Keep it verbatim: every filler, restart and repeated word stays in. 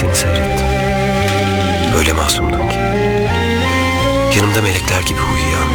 seni seyrettim. Öyle masumdun ki. Yanımda melekler gibi uyuyan,